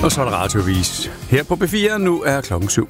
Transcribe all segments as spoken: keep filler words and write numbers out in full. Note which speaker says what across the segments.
Speaker 1: Og så er der radiovis. Her på B fire, nu er klokken syv.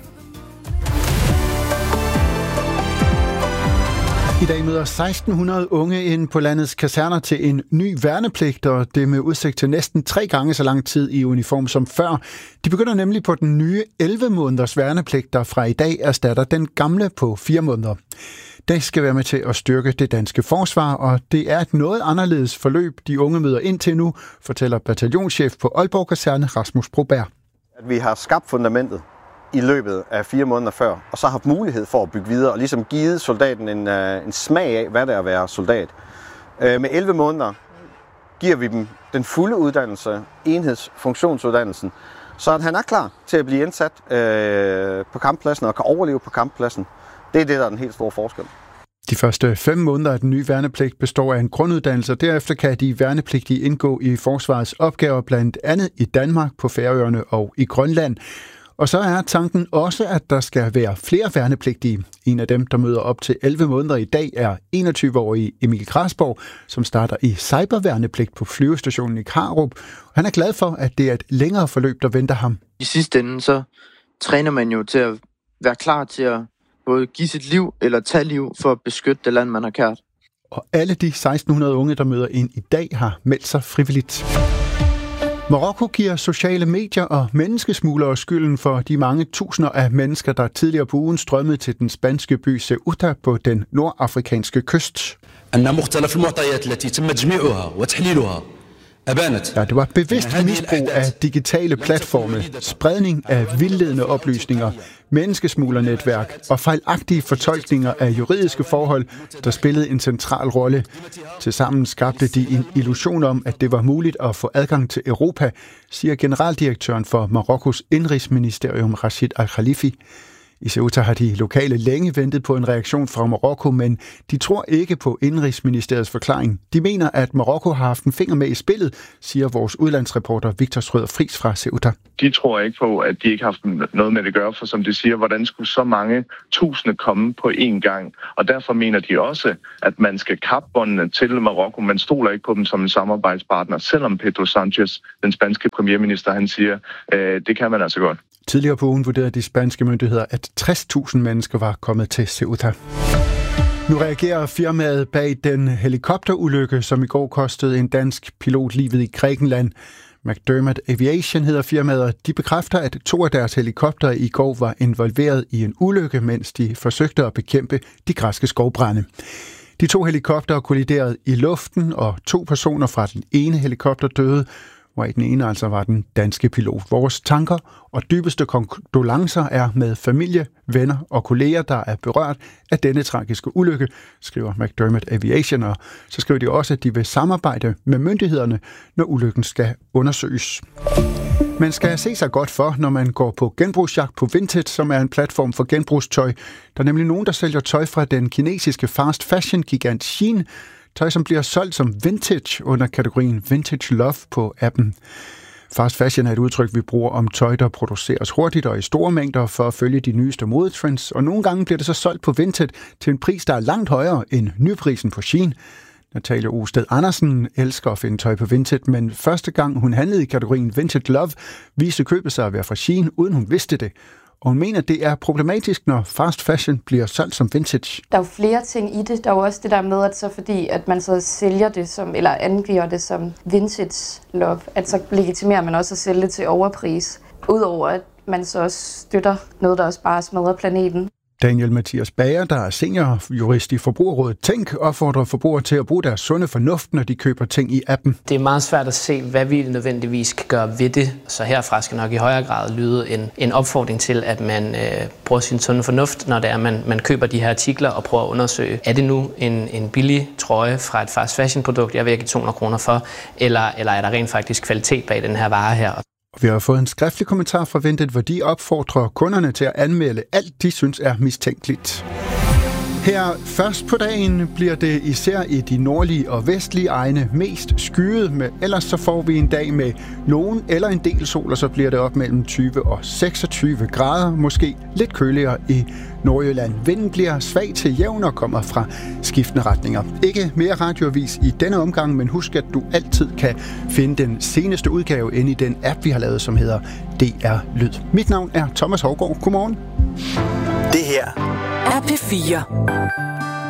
Speaker 2: I dag møder seksten hundrede unge ind på landets kaserner til en ny værnepligt, og det med udsigt til næsten tre gange så lang tid i uniform som før. De begynder nemlig på den nye elleve måneders værnepligt, der fra i dag erstatter den gamle på fire måneder. Det skal være med til at styrke det danske forsvar, og det er et noget anderledes forløb, de unge møder ind til nu, fortæller bataljonschef på Aalborg Kaserne, Rasmus Broberg.
Speaker 3: At vi har skabt fundamentet i løbet af fire måneder før, og så haft mulighed for at bygge videre, og ligesom givet soldaten en, en smag af, hvad det er at være soldat. Med elleve måneder giver vi dem den fulde uddannelse, enhedsfunktionsuddannelsen, så at han er klar til at blive indsat øh, på kamppladsen og kan overleve på kamppladsen. Det er det, der er den helt store forskel.
Speaker 2: De første fem måneder af den nye værnepligt består af en grunduddannelse, og derefter kan de værnepligtige indgå i forsvarets opgaver, blandt andet i Danmark, på Færøerne og i Grønland. Og så er tanken også, at der skal være flere værnepligtige. En af dem, der møder op til elleve måneder i dag, er enogtyve-årige Emil Krasborg, som starter i cyberværnepligt på flyvestationen i Karup. Han er glad for, at det er et længere forløb, der venter ham.
Speaker 4: I sidste ende så træner man jo til at være klar til at både give sit liv eller tage liv for at beskytte det land, man har kært.
Speaker 2: Og alle de seksten hundrede unge, der møder ind i dag, har meldt sig frivilligt. Marokko giver sociale medier og menneskesmuglere skylden for de mange tusinder af mennesker, der tidligere på ugen strømmede til den spanske by Ceuta på den nordafrikanske kyst. Ja, det var bevidst misbrug af digitale platforme, spredning af vildledende oplysninger, menneskesmuglernetværk og fejlagtige fortolkninger af juridiske forhold, der spillede en central rolle. Tilsammen skabte de en illusion om, at det var muligt at få adgang til Europa, siger generaldirektøren for Marokkos indrigsministerium Rashid Al-Khalifi. I Ceuta har de lokale længe ventet på en reaktion fra Marokko, men de tror ikke på Indrigsministeriets forklaring. De mener, at Marokko har haft en finger med i spillet, siger vores udlandsreporter Victor Schrøder Friis fra Ceuta.
Speaker 5: De tror ikke på, at de ikke har haft noget med det at gøre, for som de siger, hvordan skulle så mange tusinde komme på én gang? Og derfor mener de også, at man skal kappe båndene til Marokko. Man stoler ikke på dem som en samarbejdspartner, selvom Pedro Sanchez, den spanske premierminister, han siger, øh, det kan man altså godt.
Speaker 2: Tidligere på ugen vurderede de spanske myndigheder, at tres tusind mennesker var kommet til Ceuta. Nu reagerer firmaet bag den helikopterulykke, som i går kostede en dansk pilot livet i Grækenland. McDermott Aviation hedder firmaet, og de bekræfter, at to af deres helikoptere i går var involveret i en ulykke, mens de forsøgte at bekæmpe de græske skovbrande. De to helikoptere kolliderede i luften, og to personer fra den ene helikopter døde, hvor i den ene altså var den danske pilot. Vores tanker og dybeste kondolencer er med familie, venner og kolleger, der er berørt af denne tragiske ulykke, skriver McDermott Aviation, og så skriver de også, at de vil samarbejde med myndighederne, når ulykken skal undersøges. Man skal se sig godt for, når man går på genbrugsjagt på Vinted, som er en platform for genbrugstøj. Der er nemlig nogen, der sælger tøj fra den kinesiske fast fashion gigant Shein, tøj, som bliver solgt som vintage under kategorien Vintage Love på appen. Fast fashion er et udtryk, vi bruger om tøj, der produceres hurtigt og i store mængder for at følge de nyeste modetrends, og nogle gange bliver det så solgt på Vinted til en pris, der er langt højere end nyprisen på Shein. Natalie Osted Andersen elsker at finde tøj på Vinted, men første gang hun handlede i kategorien Vintage Love, viste købet sig at være fra Shein, uden hun vidste det. Og hun mener, det er problematisk, når fast fashion bliver solgt som vintage.
Speaker 6: Der er jo flere ting i det. Der er jo også det der med, at så fordi at man så sælger det som, eller angiver det som vintage love, at så legitimerer man også at sælge det til overpris. Udover at man så også støtter noget, der også bare smadrer planeten.
Speaker 2: Daniel Mathias Bager, der er seniorjurist i Forbrugerrådet Tænk, opfordrer forbrugere til at bruge deres sunde fornuft, når de køber ting i appen.
Speaker 7: Det er meget svært at se, hvad vi nødvendigvis kan gøre ved det. Så herfra skal nok i højere grad lyde en, en opfordring til, at man øh, bruger sin sunde fornuft, når det er, man, man køber de her artikler og prøver at undersøge, er det nu en, en billig trøje fra et fast fashion produkt, jeg vil give to hundrede kroner for, eller, eller er der rent faktisk kvalitet bag den her vare her?
Speaker 2: Vi har fået en skriftlig kommentar fra Vinted, hvor de opfordrer kunderne til at anmelde alt, de synes er mistænkeligt. Her først på dagen bliver det især i de nordlige og vestlige egne mest skyet, med ellers så får vi en dag med nogen eller en del sol, og så bliver det op mellem tyve og seksogtyve grader, måske lidt køligere i Nordjylland. Vinden bliver svag til jævn og kommer fra skiftende retninger. Ikke mere radioavis i denne omgang, men husk, at du altid kan finde den seneste udgave inde i den app, vi har lavet, som hedder D R Lyd. Mit navn er Thomas Hougaard. Godmorgen.
Speaker 8: Det her er P fire.